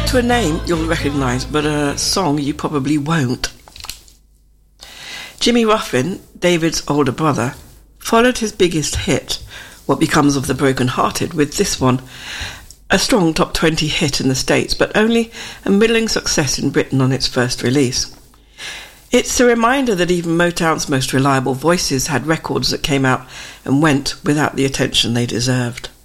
To a name you'll recognise, but a song you probably won't. Jimmy Ruffin, David's older brother, followed his biggest hit, What Becomes of the Broken Hearted, with this one, a strong top 20 hit in the States, but only a middling success in Britain on its first release. It's a reminder that even Motown's most reliable voices had records that came out and went without the attention they deserved.